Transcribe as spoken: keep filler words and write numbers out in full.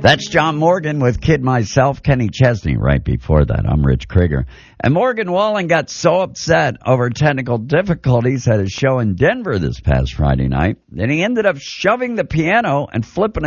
That's John Morgan with Kid Myself, Kenny Chesney right before that. I'm Rich Krieger. And Morgan Wallen got so upset over technical difficulties at his show in Denver this past Friday night that he ended up shoving the piano and flipping it